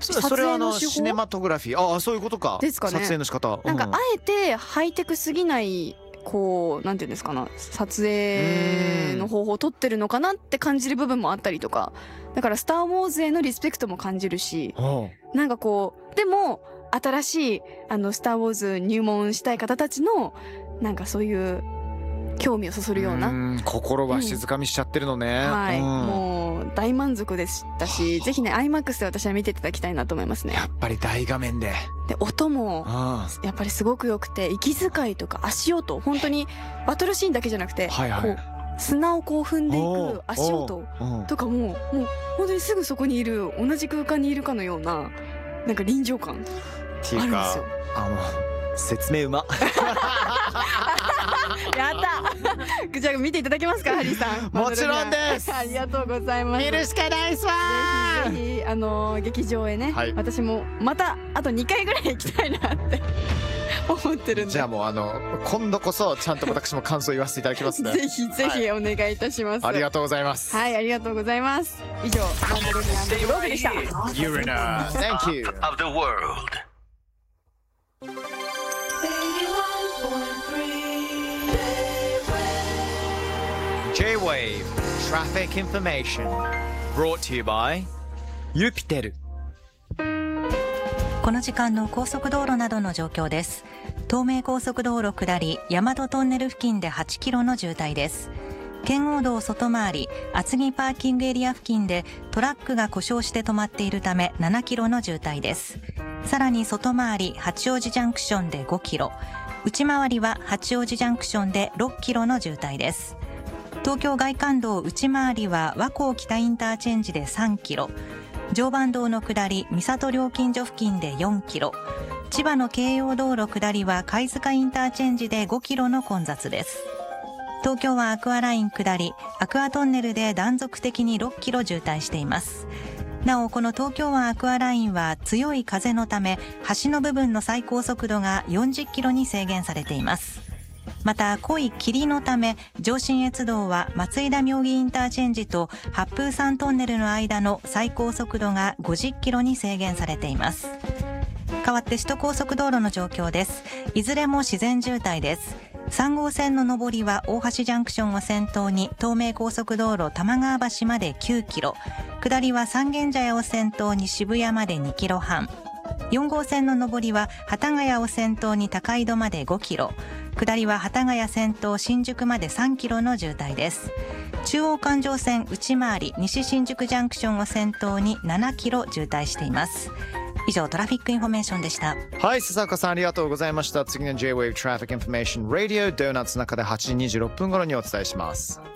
それはシネマトグラフィー、そういうことかですかね。 撮影の仕方、 なんかあえてハイテクすぎないこうなんていうんですかな、撮影の方法を取ってるのかなって感じる部分もあったりとか、だからスター・ウォーズへのリスペクトも感じるし、なんかこうでも新しいスター・ウォーズ入門したい方たちのなんかそういう興味をそそるような、 心は静かみしちゃってるのね、 はい、もう大満足でしたし、ぜひね IMAX で私は見ていただきたいなと思いますね。 やっぱり大画面で音もやっぱりすごく良くて、息遣いとか足音、本当にバトルシーンだけじゃなくて、こう砂をこう踏んでいく足音とかもう本当にすぐそこにいる、同じ空間にいるかのようななんか臨場感あるんですよ。 説明うまやったじゃあ見ていただけますか、ハリーさん。 もちろんです。 ありがとうございます。 見るしかないっすわ。 ぜひ劇場へね、私もまたあと2回ぐらい行きたいなって思ってるんで、 じゃあもう今度こそちゃんと私も感想言わせていただきますね。 ぜひぜひお願いいたします。 ありがとうございます。 はい、ありがとうございます。以上マンダロリアンブログでした。 Urina Thank you of the world. J-Wave Traffic Information Brought to you by ユピテル。 この時間の高速道路などの状況です。東名高速道路下り大和トンネル付近で8キロの渋滞です。圏央道外回り厚木パーキングエリア付近でトラックが故障して止まっているため7キロの渋滞です。さらに外回り八王子ジャンクションで5キロ、内回りは八王子ジャンクションで6キロの渋滞です。東京外環道内回りは和光北インターチェンジで3キロ、常磐道の下り三郷料金所付近で4キロ、千葉の京葉道路下りは貝塚インターチェンジで5キロの混雑です。東京湾アクアライン下りアクアトンネルで断続的に6キロ渋滞しています。なおこの東京湾アクアラインは強い風のため橋の部分の最高速度が40キロに制限されています。また濃い霧のため上信越道は松井田妙義インターチェンジと八風山トンネルの間の最高速度が50キロに制限されています。代わって首都高速道路の状況です。いずれも自然渋滞です。3号線の上りは大橋ジャンクションを先頭に東名高速道路玉川橋まで9キロ、下りは三軒茶屋を先頭に渋谷まで2キロ半、4号線の上りは幡ヶ谷を先頭に高井戸まで5キロ、下りは幡ヶ谷先頭新宿まで3キロの渋滞です。中央環状線内回り西新宿ジャンクションを先頭に7キロ渋滞しています。以上トラフィックインフォメーションでした。 はい、笹岡さんありがとうございました。次の J-Wave Traffic Information Radio ドーナツの中で8時26分頃にお伝えします。